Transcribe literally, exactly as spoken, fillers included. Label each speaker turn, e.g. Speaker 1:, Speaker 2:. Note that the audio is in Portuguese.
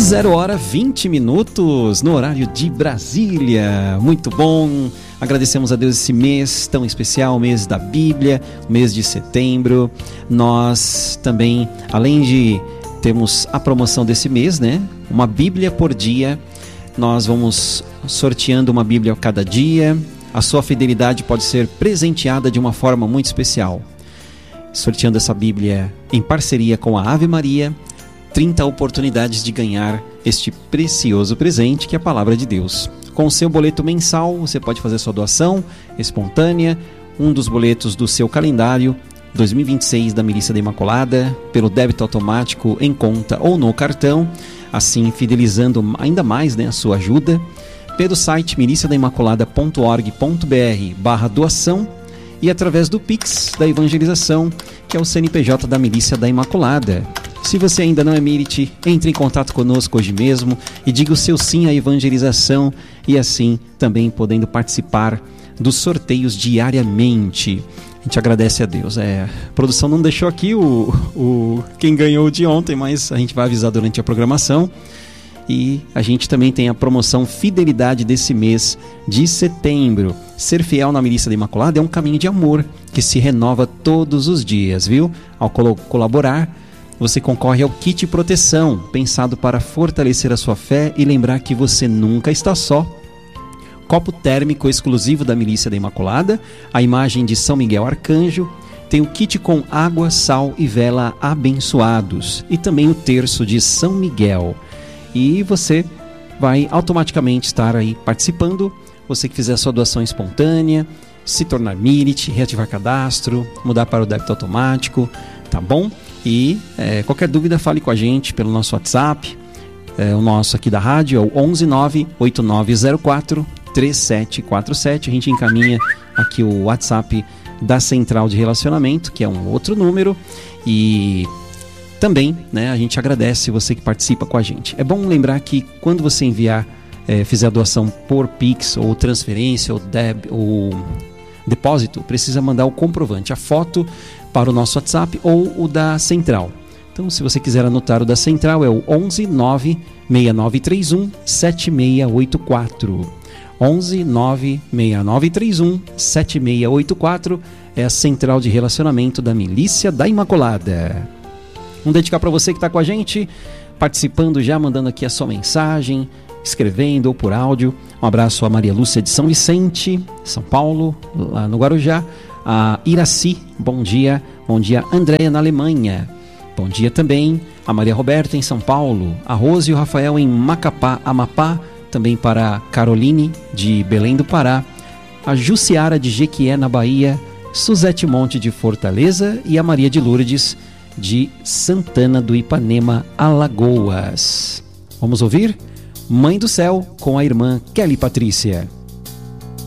Speaker 1: Zero hora vinte minutos no horário de Brasília. Muito bom. Agradecemos a Deus esse mês tão especial, o mês da Bíblia, o mês de setembro. Nós também, além de termos a promoção desse mês, né? Uma Bíblia por dia. Nós vamos sorteando uma Bíblia a cada dia. A sua fidelidade pode ser presenteada de uma forma muito especial. Sorteando essa Bíblia em parceria com a Ave Maria, trinta oportunidades de ganhar este precioso presente que é a Palavra de Deus. Com o seu boleto mensal, você pode fazer sua doação espontânea, um dos boletos do seu calendário dois mil e vinte e seis da Milícia da Imaculada, pelo débito automático em conta ou no cartão, assim fidelizando ainda mais, né, a sua ajuda, pelo site milícia da imaculada ponto org ponto br barra doação e através do Pix da Evangelização, que é o C N P J da Milícia da Imaculada. Se você ainda não é Mirite, entre em contato conosco hoje mesmo e diga o seu sim à evangelização e assim também podendo participar dos sorteios diariamente. A gente agradece a Deus. É, a produção não deixou aqui o, o quem ganhou de ontem, mas a gente vai avisar durante a programação. E a gente também tem a promoção Fidelidade desse mês de setembro. Ser fiel na Milícia da Imaculada é um caminho de amor que se renova todos os dias, viu? Ao col- colaborar, você concorre ao kit proteção, pensado para fortalecer a sua fé e lembrar que você nunca está só. Copo térmico exclusivo da Milícia da Imaculada, a imagem de São Miguel Arcanjo, tem o kit com água, sal e vela abençoados e também o terço de São Miguel. E você vai automaticamente estar aí participando, você que fizer a sua doação espontânea, se tornar Mirite, reativar cadastro, mudar para o débito automático, tá bom? E é, qualquer dúvida fale com a gente pelo nosso WhatsApp, é, o nosso aqui da rádio é o onze nove oito nove zero quatro três sete quatro sete. A gente encaminha aqui o WhatsApp da Central de Relacionamento, que é um outro número, e também, né, a gente agradece você que participa com a gente. É bom lembrar que quando você enviar, é, fizer a doação por Pix ou transferência ou, deb, ou depósito, precisa mandar o comprovante, a foto para o nosso WhatsApp ou o da Central. Então, se você quiser anotar o da Central, é o onze nove seis nove três um sete seis oito quatro. onze nove seis nove três um sete seis oito quatro é a Central de Relacionamento da Milícia da Imaculada. Vamos dedicar para você que está com a gente, participando já, mandando aqui a sua mensagem, escrevendo ou por áudio. Um abraço a Maria Lúcia de São Vicente, São Paulo, lá no Guarujá. A Iraci, bom dia. Bom dia, Andréia, na Alemanha. Bom dia também a Maria Roberta, em São Paulo. A Rose e o Rafael, em Macapá, Amapá. Também para a Caroline, de Belém do Pará. A Jussiara, de Jequié, na Bahia. Suzete Monte, de Fortaleza. E a Maria de Lourdes, de Santana do Ipanema, Alagoas. Vamos ouvir Mãe do Céu com a irmã Kelly Patrícia.